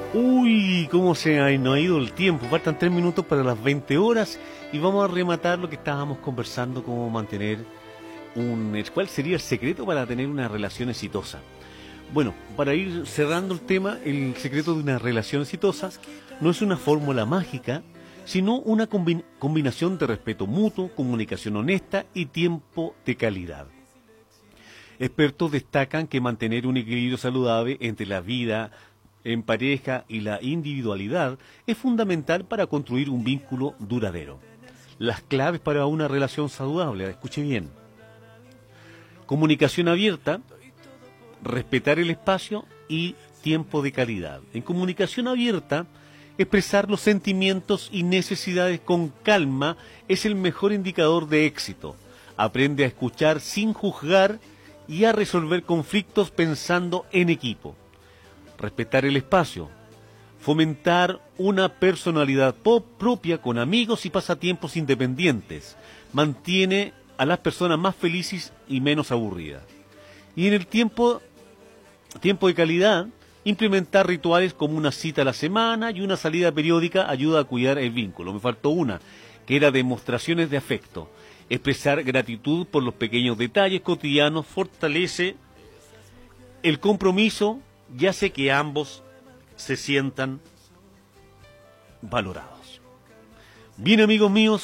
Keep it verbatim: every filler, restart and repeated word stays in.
Uy, cómo se ha, no ha ido el tiempo. Faltan tres minutos para las veinte horas y vamos a rematar lo que estábamos conversando, cómo mantener un... ¿Cuál sería el secreto para tener una relación exitosa? Bueno, para ir cerrando el tema, el secreto de una relación exitosa no es una fórmula mágica, sino una combi- combinación de respeto mutuo, comunicación honesta y tiempo de calidad. Expertos destacan que mantener un equilibrio saludable entre la vida en pareja y la individualidad es fundamental para construir un vínculo duradero. Las claves para una relación saludable, escuche bien: comunicación abierta, respetar el espacio y tiempo de calidad. En comunicación abierta, expresar los sentimientos y necesidades con calma es el mejor indicador de éxito. Aprende a escuchar sin juzgar y a resolver conflictos pensando en equipo. Respetar el espacio. Fomentar una personalidad pop propia con amigos y pasatiempos independientes. Mantiene a las personas más felices y menos aburridas. Y en el tiempo, tiempo de calidad, implementar rituales como una cita a la semana y una salida periódica ayuda a cuidar el vínculo. Me faltó una, que era demostraciones de afecto. Expresar gratitud por los pequeños detalles cotidianos fortalece el compromiso y hace que ambos se sientan valorados. Bien, amigos míos,